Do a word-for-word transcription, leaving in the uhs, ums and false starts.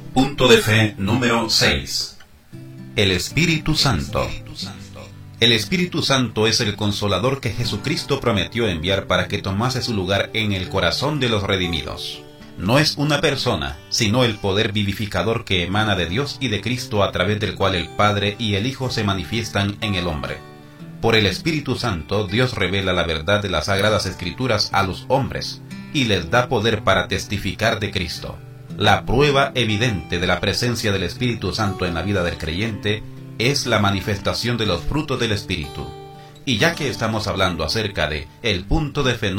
Punto de fe número seis. El Espíritu Santo. El Espíritu Santo es el consolador que Jesucristo prometió enviar para que tomase su lugar en el corazón de los redimidos. No es una persona, sino el poder vivificador que emana de Dios y de Cristo, a través del cual el Padre y el Hijo se manifiestan en el hombre. Por el Espíritu Santo, Dios revela la verdad de las Sagradas Escrituras a los hombres y les da poder para testificar de Cristo. La prueba evidente de la presencia del Espíritu Santo en la vida del creyente es la manifestación de los frutos del Espíritu. Y ya que estamos hablando acerca de el punto de fe